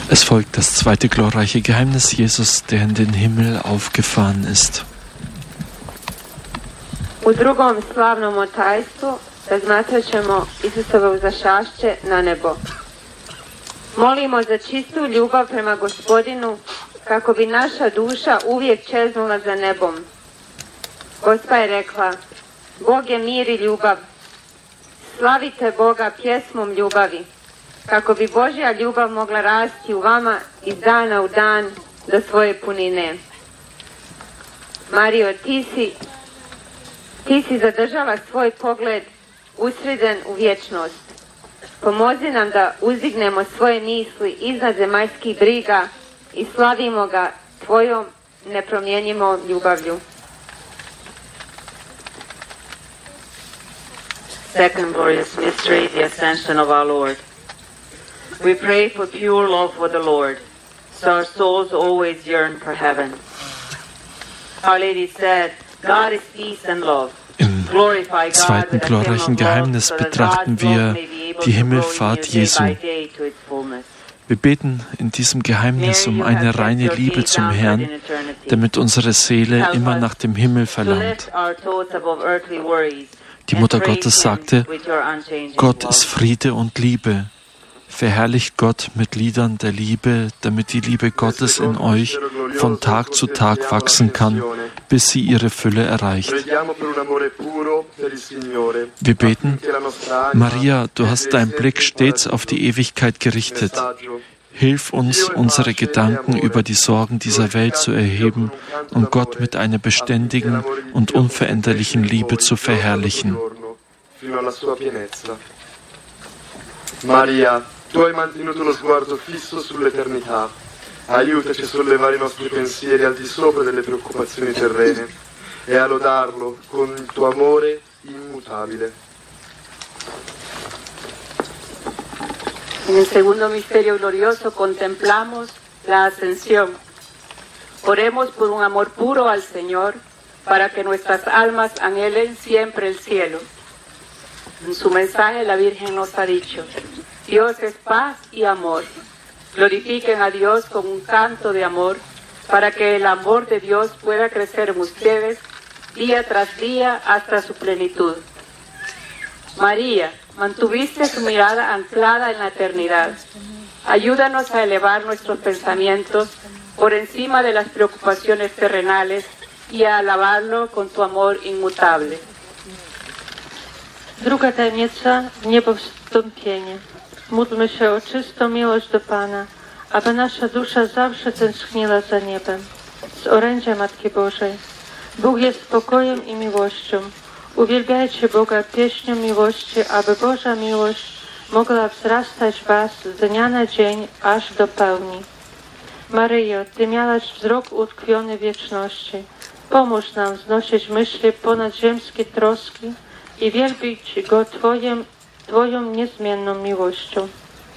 Es folgt das zweite glorreiche Geheimnis: Jesus, der in den Himmel aufgefahren ist. U drugom slavnom tajstvu razmatrat ćemo Isusovo uzašašće na nebo. Molimo za čistu ljubav prema Gospodinu, kako bi naša duša uvijek čeznula za nebom. Gospa je rekla: Bog je mir i ljubav. Slavite Boga pjesmom ljubavi, kako bi Božja ljubav mogla rasti u vama iz dana u dan do svoje punine. Marijo, ti si zadržala svoj pogled usmjeren u vječnost. Pomozi nam da uzdignemo svoje misli iznad zemaljskih briga i slavimo ga tvojom nepromjenjivom ljubavlju. Second glorious mystery, the ascension of our Lord. We pray for pure love for the Lord, so our souls always yearn for heaven. Our Lady said, God is peace and love. Im zweiten glorreichen Geheimnis betrachten wir die Himmelfahrt Jesu. Wir beten in diesem Geheimnis um eine reine Liebe zum Herrn, damit unsere Seele immer nach dem Himmel verlangt. Die Mutter Gottes sagte: Gott ist Friede und Liebe. Verherrlicht Gott mit Liedern der Liebe, damit die Liebe Gottes in euch von Tag zu Tag wachsen kann, bis sie ihre Fülle erreicht. Wir beten: Maria, du hast deinen Blick stets auf die Ewigkeit gerichtet. Hilf uns, unsere Gedanken über die Sorgen dieser Welt zu erheben und Gott mit einer beständigen und unveränderlichen Liebe zu verherrlichen. Maria, tu hai mantenuto lo sguardo fisso sull'eternità. Aiutaci a sollevare i nostri pensieri al di sopra delle preoccupazioni terrene e a lodarlo con il tuo amore immutabile. En el segundo misterio glorioso contemplamos la ascensión. Oremos por un amor puro al Señor, para que nuestras almas anhelen siempre el cielo. En su mensaje la Virgen nos ha dicho: Dios es paz y amor. Glorifiquen a Dios con un canto de amor, para que el amor de Dios pueda crecer en ustedes día tras día hasta su plenitud. María, mantuviste tu mirada anclada en la eternidad. Ayúdanos a elevar nuestros pensamientos por encima de las preocupaciones terrenales y a alabarlo con tu amor inmutable. Druga tajemnica, niebo wstąpienie. Módlmy się o czystą miłość do Pana, aby nasza dusza zawsze tęskniła za niebem. Z orędzia Matki Bożej. Bóg jest spokojem i miłością. Uwielbiajcie Boga pieśnią miłości, aby Boża miłość mogła wzrastać w was z dnia na dzień, aż do pełni. Maryjo, Ty miałaś wzrok utkwiony w wieczności. Pomóż nam znosić myśli ponad ziemskie troski i wielbić Go Twoją niezmienną miłością.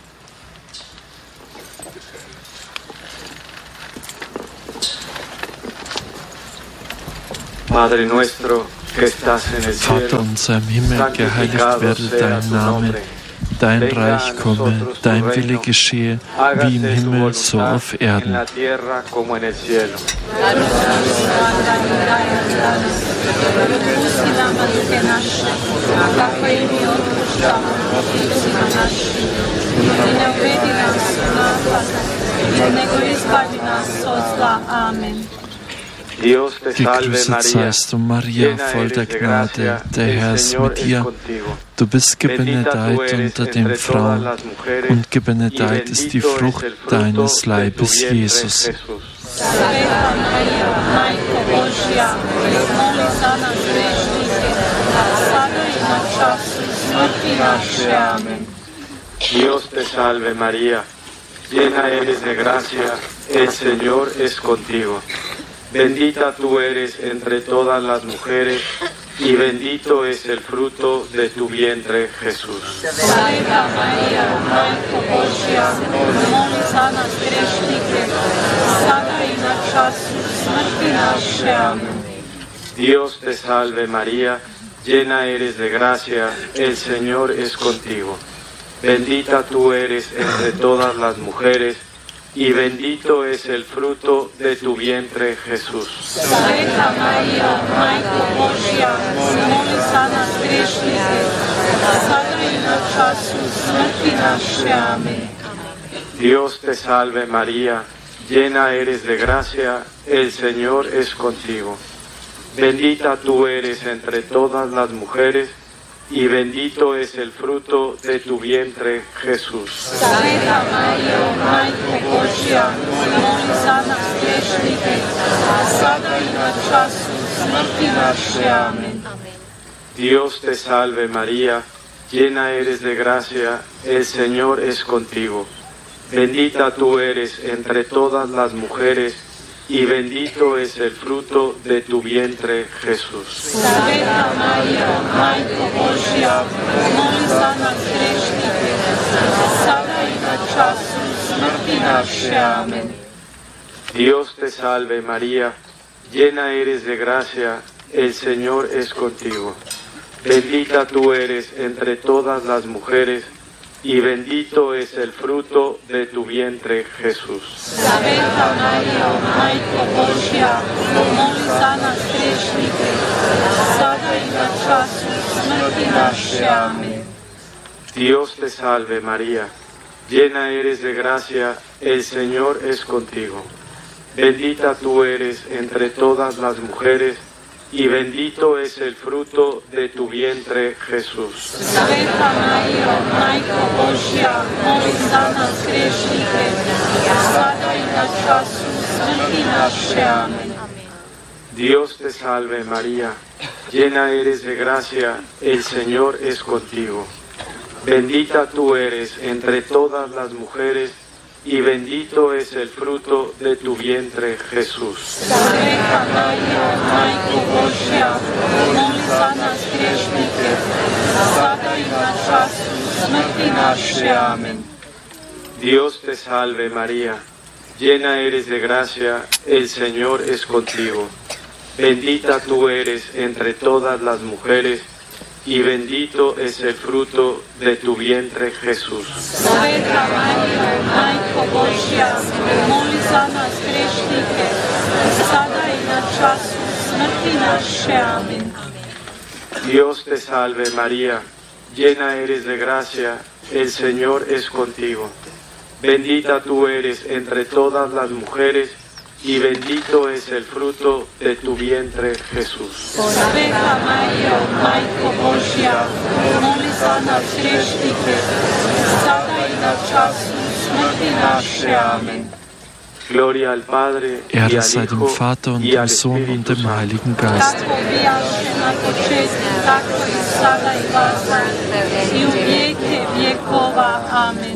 Padre nuestro, que estás en el cielo, Vater unser im Himmel, geheiligt werde dein Name, dein Reich komme, dein Wille geschehe, wie im Himmel, so auf Erden. Amen. Gegrüßet seist du, Maria, voll der Gnade, der Herr ist mit dir. Du bist gebenedeit unter den Frauen, und gebenedeit ist die Frucht deines Leibes, Jesus. Dios te salve María, llena eres de gracia, el Señor es contigo. Bendita tú eres entre todas las mujeres, y bendito es el fruto de tu vientre, Jesús. Santa Maria, Majko Božja, moli za nas grešnike, sada i na času smrti naše. Amen. Dios te salve María, llena eres de gracia, el Señor es contigo. Bendita tú eres entre todas las mujeres, y bendito es el fruto de tu vientre, Jesús. Sveta Marija, Majko Božja, moli za nas grešnike, sada i na času smrti naše. Amén. Dios te salve María, llena eres de gracia, el Señor es contigo. Bendita tú eres entre todas las mujeres, y bendito es el fruto de tu vientre, Jesús. Sveta Marija, Majko Božja, moli za nas grešnike, sada i na času smrti naše. Amén. Dios te salve María, llena eres de gracia, el Señor es contigo. Bendita tú eres entre todas las mujeres, y bendito es el fruto de tu vientre, Jesús. Sveta Marija, Majko Božja, moli za nas grešnike, sada i na času smrti naše. Amén. Dios te salve María, llena eres de gracia, el Señor es contigo. Bendita tú eres entre todas las mujeres, y bendito es el fruto de tu vientre, Jesús. Sveta Marija, Majko Božja, moli za nas grešnike, sada i na času smrti naše. Amén. Dios te salve María, llena eres de gracia, el Señor es contigo. Bendita tú eres entre todas las mujeres, y bendito es el fruto de tu vientre, Jesús. Sveta Marija, Majko Božja, moli za nas grešnike, sada i na času smrti naše. Amén. Dios te salve María, llena eres de gracia, el Señor es contigo. Bendita tú eres entre todas las mujeres, y bendito es el fruto de tu vientre, Jesús. Sveta Marija, Majko Božja, moli za nas grešnike, sada i na času smrti naše. Amén. Dios te salve María, llena eres de gracia, el Señor es contigo. Bendita tú eres entre todas las mujeres, y bendito es el fruto de tu vientre, Jesús. Sveta Marija, Majko Božja, moli za nas grešnike, sada i na času smrti naše. Amén. Dios te salve María, llena eres de gracia, el Señor es contigo. Bendita tú eres entre todas las mujeres, y bendito es el fruto de tu vientre, Jesús. Sveta Marija, Majko Božja, moli za nas grešnike, sada i na času smrti naše. Amén. Gloria al Padre, y Ehre al sei dem Hijo, Vater und y dem al Sohn und Espíritu dem Santo. Heiligen Geist. Kako bijaše na početku, tako i sada i vazda, i u vijeke vjekova. Amen.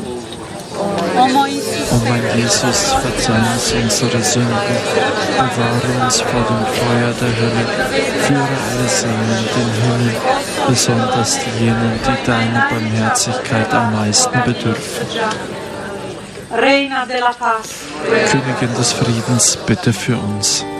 O moj O mein Jesus, verzeih uns unsere Sünden, bewahre uns vor dem Feuer der Hölle, führe alle Seelen in den Himmel, besonders jenen, die deiner Barmherzigkeit am meisten bedürfen. Reina de la Paz. Königin des Friedens, bitte für uns.